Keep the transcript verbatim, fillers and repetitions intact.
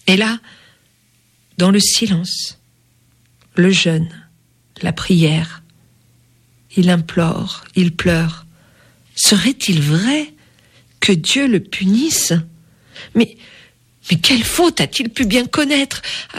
Et là, dans le silence, le jeûne, la prière, il implore, il pleure. Serait-il vrai que Dieu le punisse ? Mais, mais quelle faute a-t-il pu bien connaître ?